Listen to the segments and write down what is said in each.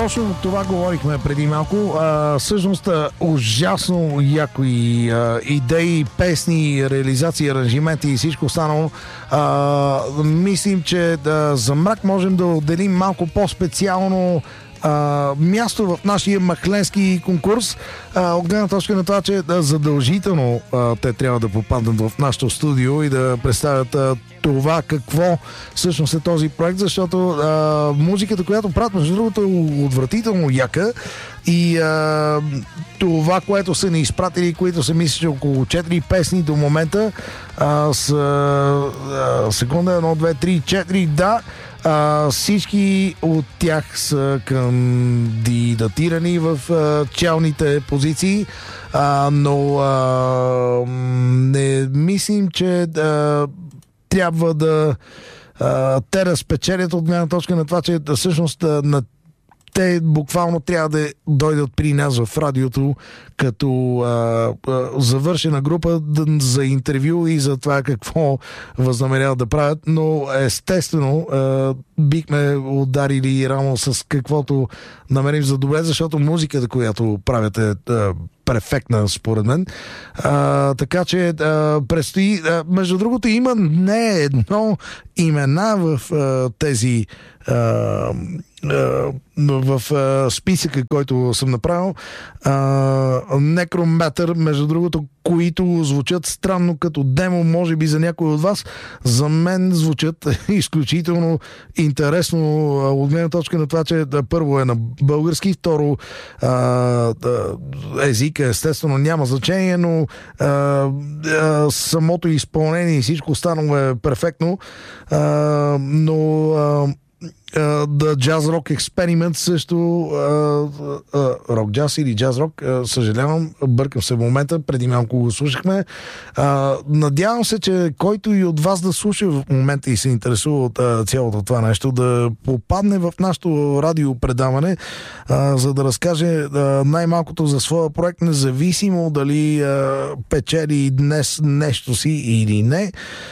точно това говорихме преди малко. Всъщност ужасно якои идеи, песни, реализации, аранжименти и всичко останало. Мислим, че за мрак можем да отделим малко по-специално място в нашия махленски конкурс, от гледна точка на това, че задължително те трябва да попаднат в нашото студио и да представят това какво всъщност е този проект, защото музиката, която правят, между другото, е отвратително яка и това, което са ни изпратили, които са мисля, че около 4 песни до момента с секунда 1, 2, 3, 4, да. Всички от тях са кандидатирани в челните позиции, но не мислим, че трябва да те разпечелят от гледна точка на това, че всъщност те буквално трябва да дойдат при нас в радиото като завършена група за интервю и за това какво възнамеряват да правят, но естествено бихме ударили рано с каквото намерим за добре, защото музиката, която правят е перфектна според мен. Така че предстои, между другото има не едно имена в тези в списъка, който съм направил. Некрометър, между другото, които звучат странно като демо, може би за някой от вас, за мен звучат изключително интересно от гледна точка на това, че първо е на български, второ езика естествено няма значение, но самото изпълнение и всичко останало е перфектно, но The Jazz Rock Experiment също рок джаз или джаз рок, съжалявам, бъркам се в момента, преди малко го слушахме. Надявам се, че който и от вас да слуша в момента и се интересува от цялото това нещо, да попадне в нашото радиопредаване, за да разкаже най-малкото за своя проект, независимо дали печели днес нещо си или не.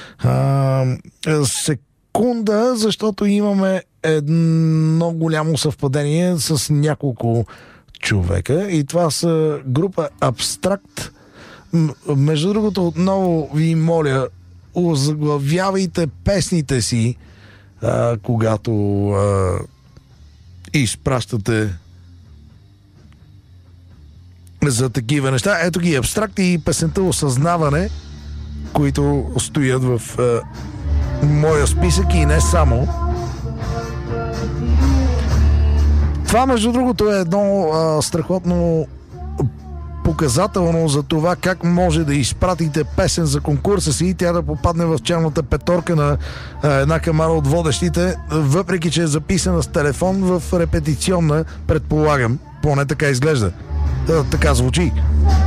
Секунда, защото имаме едно голямо съвпадение с няколко човека и това са група Абстракт. Между другото, отново ви моля, озаглавявайте песните си, когато изпращате за такива неща. Ето ги Абстракт и песента Осъзнаване, които стоят в моя списък и не само. Това, между другото, е едно страхотно показателно за това как може да изпратите песен за конкурса си и тя да попадне в челната петорка на една камара от водещите, въпреки че е записана с телефон в репетиционна, предполагам. Поне така изглежда. Така звучи.